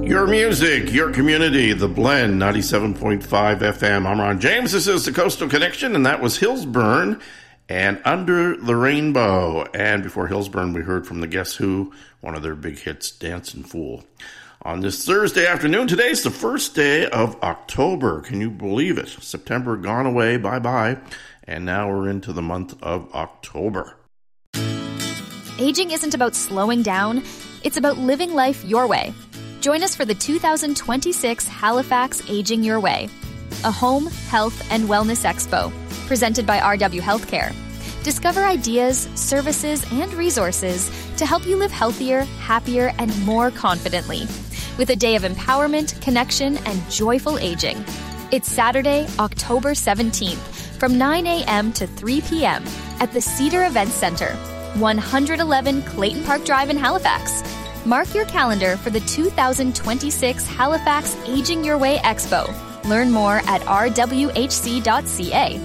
Your music, your community, The Blend, 97.5 FM. I'm Ron James. This is the Coastal Connection, and that was Hillsburn and Under the Rainbow. And before Hillsburn, we heard from the Guess Who, one of their big hits, Dancin' Fool. On this Thursday afternoon, today's the first day of October. Can you believe it? September gone away, bye-bye. And now we're into the month of October. Aging isn't about slowing down. It's about living life your way. Join us for the 2026 Halifax Aging Your Way, a home, health, and wellness expo presented by RW Healthcare. Discover ideas, services, and resources to help you live healthier, happier, and more confidently. With a day of empowerment, connection, and joyful aging. It's Saturday, October 17th, from 9 a.m. to 3 p.m. at the Cedar Events Center, 111 Clayton Park Drive in Halifax. Mark your calendar for the 2026 Halifax Aging Your Way Expo. Learn more at rwhc.ca.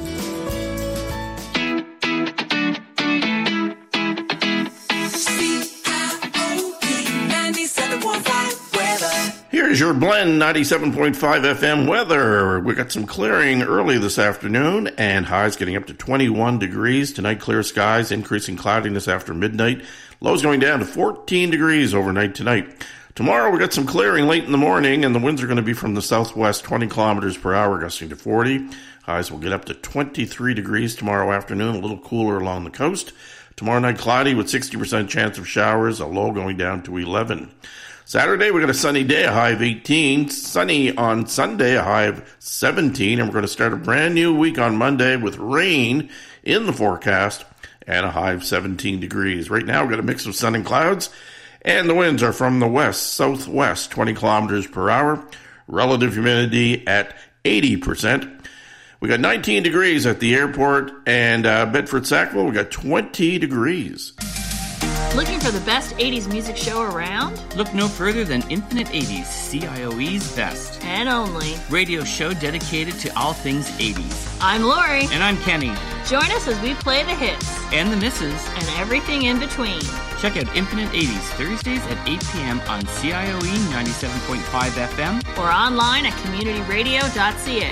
Here's your Blend 97.5 FM weather. We got some clearing early this afternoon and highs getting up to 21 degrees. Tonight, clear skies, increasing cloudiness after midnight. Lows going down to 14 degrees overnight tonight. Tomorrow, we got some clearing late in the morning, and the winds are going to be from the southwest, 20 kilometers per hour, gusting to 40. Highs will get up to 23 degrees tomorrow afternoon, a little cooler along the coast. Tomorrow night, cloudy with 60% chance of showers, a low going down to 11. Saturday, we got a sunny day, a high of 18. Sunny on Sunday, a high of 17. And we're going to start a brand new week on Monday with rain in the forecast and a high of 17 degrees. Right now, we've got a mix of sun and clouds, and the winds are from the west-southwest, 20 kilometers per hour. Relative humidity at 80%. We got 19 degrees at the airport, and Bedford-Sackville, we got 20 degrees. Looking for the best 80s music show around? Look no further than Infinite 80s, CIOE's best. And only. Radio show dedicated to all things 80s. I'm Lori. And I'm Kenny. Join us as we play the hits. And the misses. And everything in between. Check out Infinite 80s Thursdays at 8 p.m. on CIOE 97.5 FM. Or online at communityradio.ca.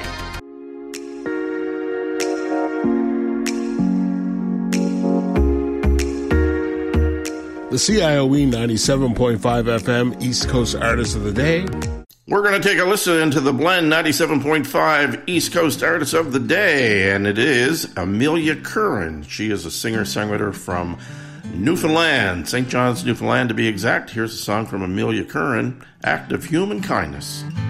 The CIOE 97.5 FM East Coast Artist of the Day. We're going to take a listen to the Blend 97.5 East Coast Artist of the Day, and it is Amelia Curran. She is a singer-songwriter from Newfoundland, St. John's, Newfoundland to be exact. Here's a song from Amelia Curran, Act of Human Kindness.